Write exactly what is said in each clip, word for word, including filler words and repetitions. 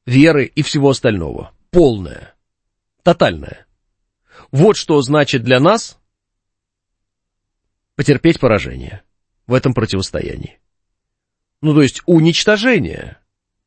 веры и всего остального. Полное, тотальное. Вот что значит для нас потерпеть поражение в этом противостоянии. Ну, то есть уничтожение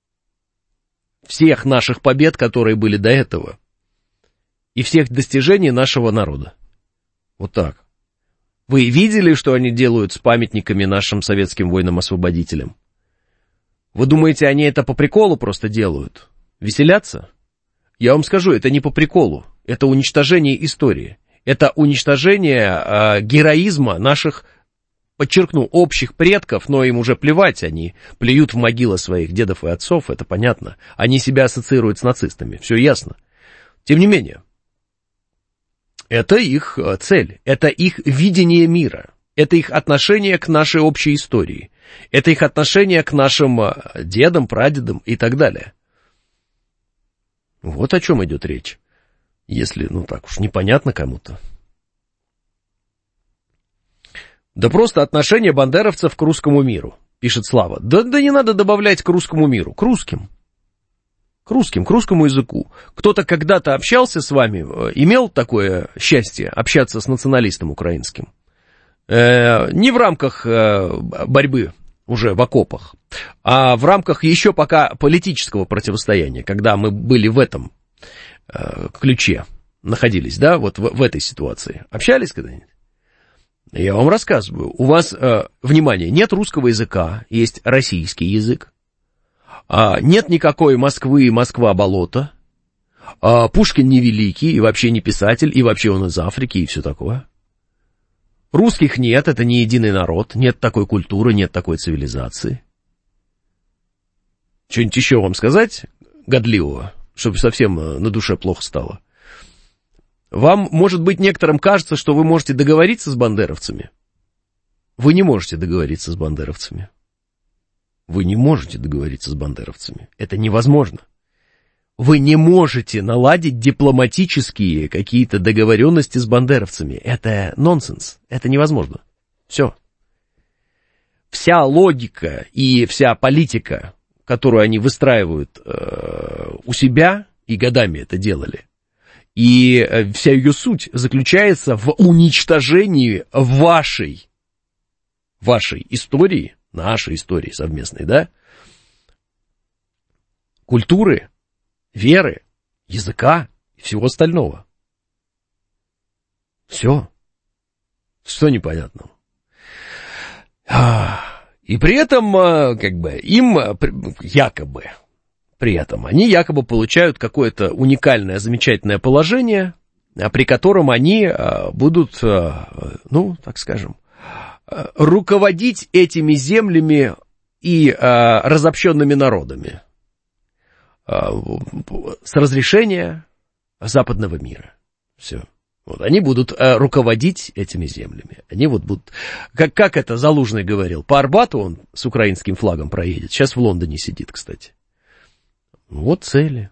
всех наших побед, которые были до этого, и всех достижений нашего народа. Вот так. Вы видели, что они делают с памятниками нашим советским воинам-освободителям? Вы думаете, они это по приколу просто делают? Веселятся? Я вам скажу, это не по приколу. Это уничтожение истории. Это уничтожение э, героизма наших, подчеркну, общих предков, но им уже плевать, они плюют в могилы своих дедов и отцов, это понятно. Они себя ассоциируют с нацистами, все ясно. Тем не менее, это их цель, это их видение мира, это их отношение к нашей общей истории, это их отношение к нашим дедам, прадедам и так далее. Вот о чем идет речь, если, ну так уж, непонятно кому-то. Да просто отношение бандеровцев к русскому миру, пишет Слава. Да, да не надо добавлять к русскому миру, к русским. К русским, к русскому языку. Кто-то когда-то общался с вами, имел такое счастье общаться с националистом украинским? Э, не в рамках э, борьбы уже в окопах, а в рамках еще пока политического противостояния, когда мы были в этом э, ключе, находились, да, вот в, в этой ситуации. Общались когда-нибудь? Я вам рассказываю. У вас, э, внимание, нет русского языка, есть российский язык. А, нет никакой Москвы, Москва-болото. А, Пушкин не великий, и вообще не писатель, и вообще он из Африки, и все такое. Русских нет, это не единый народ, нет такой культуры, нет такой цивилизации. Что-нибудь еще вам сказать годливого, чтобы совсем на душе плохо стало? Вам, может быть, некоторым кажется, что вы можете договориться с бандеровцами. Вы не можете договориться с бандеровцами. Вы не можете договориться с бандеровцами. Это невозможно. Вы не можете наладить дипломатические какие-то договоренности с бандеровцами. Это нонсенс. Это невозможно. Все. Вся логика и вся политика, которую они выстраивают э, у себя, и годами это делали, и э, вся ее суть заключается в уничтожении вашей, вашей истории, нашей истории совместной, да, культуры, веры, языка и всего остального. Все. Что непонятного? И при этом, как бы, им якобы, при этом, они якобы получают какое-то уникальное, замечательное положение, при котором они будут, ну, так скажем, руководить этими землями и а, разобщенными народами а, с разрешения западного мира. Все. Вот, они будут а, руководить этими землями. Они вот будут... Как, как это Залужный говорил, по Арбату он с украинским флагом проедет. Сейчас в Лондоне сидит, кстати. Вот цели.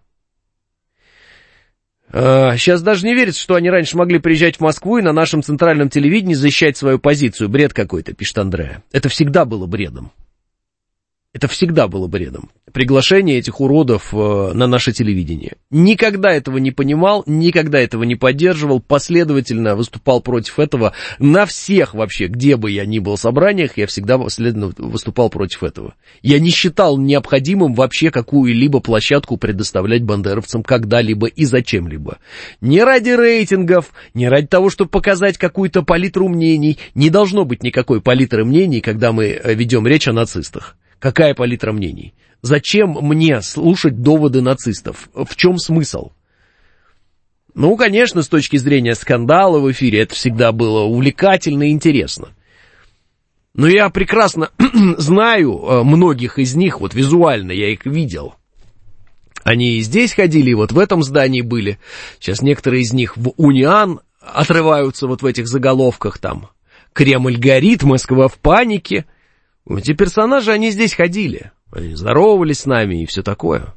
Сейчас даже не верится, что они раньше могли приезжать в Москву и на нашем центральном телевидении защищать свою позицию. Бред какой-то, пишет Андреа. Это всегда было бредом. Это всегда было бредом. Приглашение этих уродов э, на наше телевидение. Никогда этого не понимал, никогда этого не поддерживал, последовательно выступал против этого на всех вообще, где бы я ни был в собраниях, я всегда последовательно выступал против этого. Я не считал необходимым вообще какую-либо площадку предоставлять бандеровцам когда-либо и зачем-либо. Не ради рейтингов, не ради того, чтобы показать какую-то палитру мнений. Не должно быть никакой палитры мнений, когда мы ведем речь о нацистах. Какая палитра мнений? Зачем мне слушать доводы нацистов? В чем смысл? Ну, конечно, с точки зрения скандала в эфире это всегда было увлекательно и интересно. Но я прекрасно знаю многих из них, вот визуально я их видел. Они и здесь ходили, и вот в этом здании были. Сейчас некоторые из них в Униан отрываются вот в этих заголовках там. Кремль горит, Москва в панике. Эти персонажи, они здесь ходили, они здоровались с нами и все такое.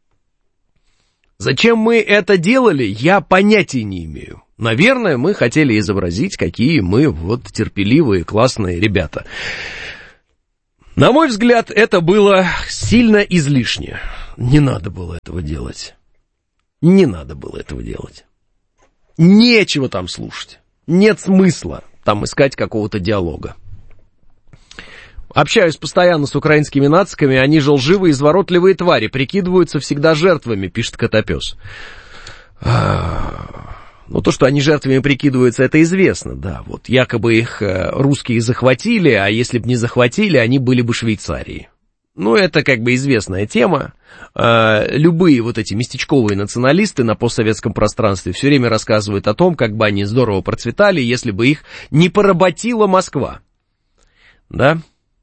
Зачем мы это делали, я понятия не имею. Наверное, мы хотели изобразить, какие мы вот терпеливые, классные ребята. На мой взгляд, это было сильно излишне. не надо было этого делать. Не надо было этого делать. Нечего там слушать. Нет смысла там искать какого-то диалога. Общаюсь постоянно с украинскими нациками, они же лживые, изворотливые твари, прикидываются всегда жертвами, пишет Котопес. Ну, то, что они жертвами прикидываются, это известно, да. Вот якобы их русские захватили, а если бы не захватили, они были бы Швейцарией. Ну, это как бы известная тема. Любые вот эти местечковые националисты на постсоветском пространстве все время рассказывают о том, как бы они здорово процветали, если бы их не поработила Москва. Да?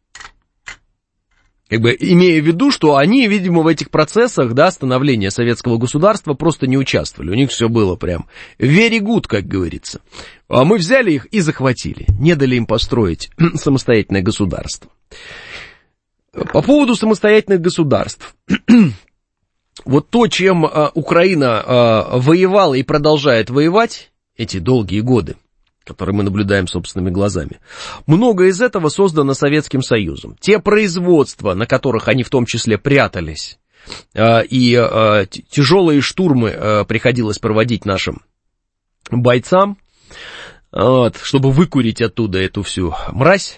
Как бы имея в виду, что они, видимо, в этих процессах, да, становления советского государства просто не участвовали. У них все было прям very good, как говорится. А мы взяли их и захватили. Не дали им построить самостоятельное государство. По поводу самостоятельных государств. Вот то, чем а, Украина а, воевала и продолжает воевать эти долгие годы, которые мы наблюдаем собственными глазами, многое из этого создано Советским Союзом. Те производства, на которых они в том числе прятались, а, и а, тяжелые штурмы а, приходилось проводить нашим бойцам, вот, чтобы выкурить оттуда эту всю мразь,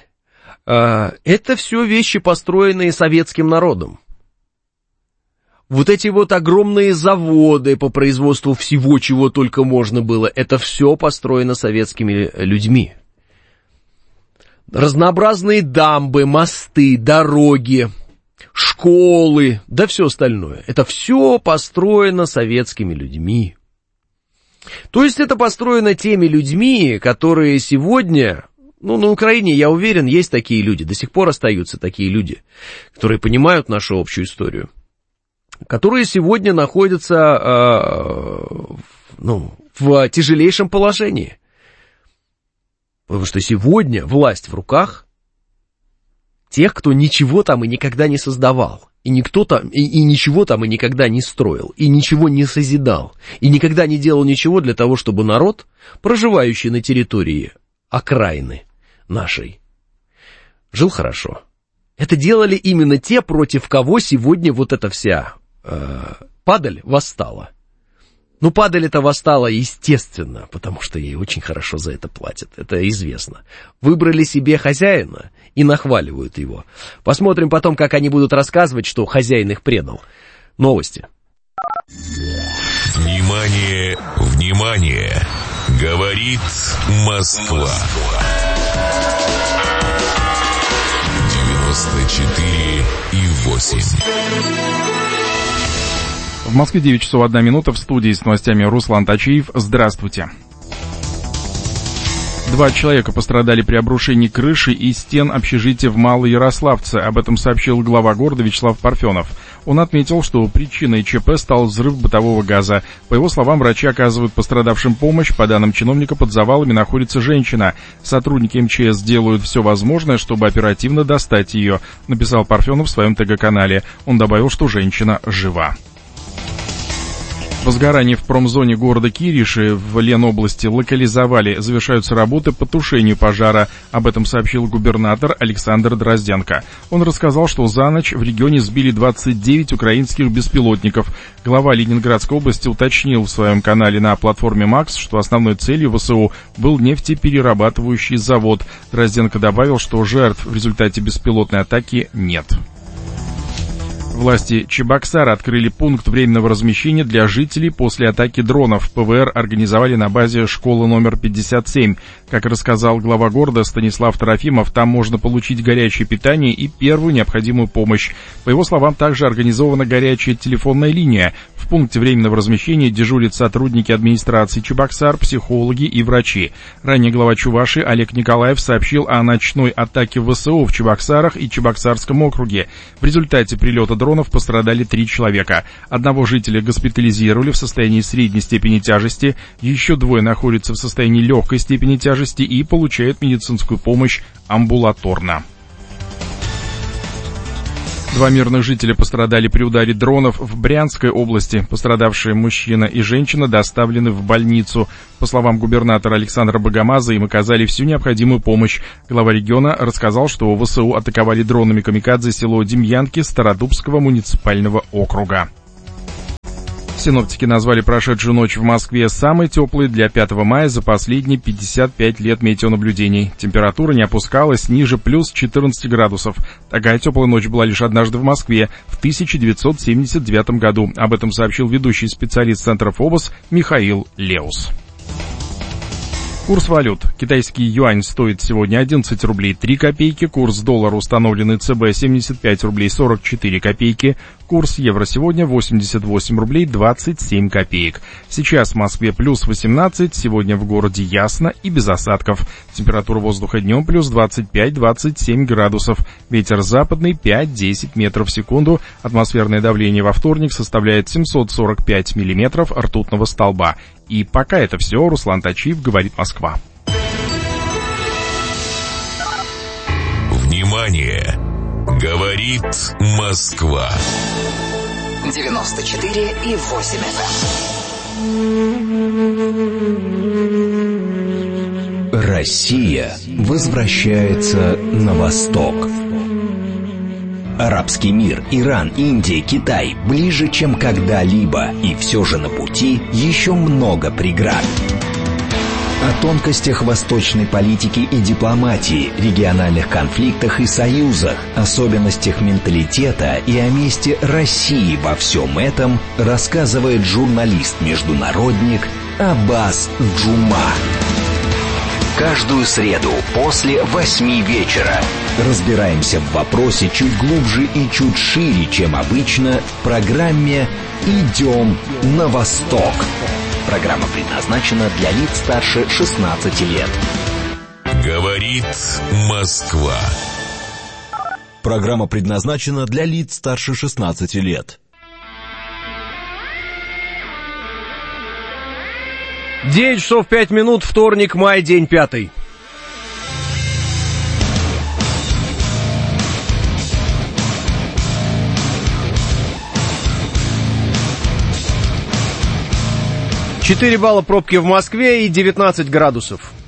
это все вещи, построенные советским народом. Вот эти вот огромные заводы по производству всего, чего только можно было, это все построено советскими людьми. Разнообразные дамбы, мосты, дороги, школы, да все остальное. Это все построено советскими людьми. То есть это построено теми людьми, которые сегодня... Ну, на Украине, я уверен, есть такие люди, до сих пор остаются такие люди, которые понимают нашу общую историю, которые сегодня находятся, э, ну, в тяжелейшем положении. Потому что сегодня власть в руках тех, кто ничего там и никогда не создавал, и никто там, и, и ничего там и никогда не строил, и ничего не созидал, и никогда не делал ничего для того, чтобы народ, проживающий на территории окраины нашей, жил хорошо. Это делали именно те, против кого сегодня вот эта вся э, падаль восстала. Ну, падаль-то восстала, естественно, потому что ей очень хорошо за это платят, это известно. Выбрали себе хозяина и нахваливают его. Посмотрим потом, как они будут рассказывать, что хозяин их предал. Новости. Внимание, внимание! Говорит Москва. девяносто четыре и восемь. В Москве девять часов одна минута, в студии с новостями Руслан Тачиев. Здравствуйте. Два человека пострадали при обрушении крыши и стен общежития в Малоярославце. Об этом сообщил глава города Вячеслав Парфенов. Он отметил, что причиной ЧП стал взрыв бытового газа. По его словам, врачи оказывают пострадавшим помощь. По данным чиновника, под завалами находится женщина. Сотрудники МЧС делают все возможное, чтобы оперативно достать ее, написал Парфенов в своем ТГ-канале. Он добавил, что женщина жива. Возгорание в промзоне города Кириши в Ленобласти локализовали. Завершаются работы по тушению пожара. Об этом сообщил губернатор Александр Дрозденко. Он рассказал, что за ночь в регионе сбили двадцать девять украинских беспилотников. Глава Ленинградской области уточнил в своем канале на платформе Макс, что основной целью ВСУ был нефтеперерабатывающий завод. Дрозденко добавил, что жертв в результате беспилотной атаки нет. Власти Чебоксара открыли пункт временного размещения для жителей после атаки дронов. ПВР организовали на базе школы номер пятьдесят семь. Как рассказал глава города Станислав Трофимов, там можно получить горячее питание и первую необходимую помощь. По его словам, также организована горячая телефонная линия. В пункте временного размещения дежурят сотрудники администрации Чебоксар, психологи и врачи. Ранее глава Чувашии Олег Николаев сообщил о ночной атаке ВСУ в Чебоксарах и Чебоксарском округе. В результате прилета дронов пострадали три человека. Одного жителя госпитализировали в состоянии средней степени тяжести, еще двое находятся в состоянии легкой степени тяжести и получают медицинскую помощь амбулаторно. Два мирных жителя пострадали при ударе дронов в Брянской области. Пострадавшие мужчина и женщина доставлены в больницу. По словам губернатора Александра Богомаза, им оказали всю необходимую помощь. Глава региона рассказал, что ВСУ атаковали дронами камикадзе село Демьянки Стародубского муниципального округа. Синоптики назвали прошедшую ночь в Москве самой теплой для пятого мая за последние пятьдесят пять лет метеонаблюдений. Температура не опускалась ниже плюс четырнадцати градусов. Такая теплая ночь была лишь однажды в Москве в тысяча девятьсот семьдесят девятом году. Об этом сообщил ведущий специалист Центра ФОБОС Михаил Леус. Курс валют. Китайский юань стоит сегодня одиннадцать рублей три копейки. Курс доллара, установленный ЦБ, семьдесят пять рублей сорок четыре копейки. Курс евро сегодня восемьдесят восемь рублей двадцать семь копеек. Сейчас в Москве плюс восемнадцать, сегодня в городе ясно и без осадков. Температура воздуха днем плюс двадцать пять - двадцать семь градусов. Ветер западный пять - десять метров в секунду. Атмосферное давление во вторник составляет семьсот сорок пять миллиметров ртутного столба. И пока это все. Руслан Тачиев, говорит Москва. Внимание! Говорит Москва. девяносто четыре и восемь эф эм. Россия возвращается на восток. Арабский мир, Иран, Индия, Китай ближе, чем когда-либо, и все же на пути еще много преград. О тонкостях восточной политики и дипломатии, региональных конфликтах и союзах, особенностях менталитета и о месте России во всем этом рассказывает журналист-международник Аббас Джума. Каждую среду после восьми вечера разбираемся в вопросе чуть глубже и чуть шире, чем обычно, в программе «Идем на восток». Программа предназначена для лиц старше шестнадцати лет. Говорит Москва. Программа предназначена для лиц старше шестнадцати лет. девять часов пять минут, вторник, май, день пятый. четыре балла пробки в Москве и девятнадцать градусов.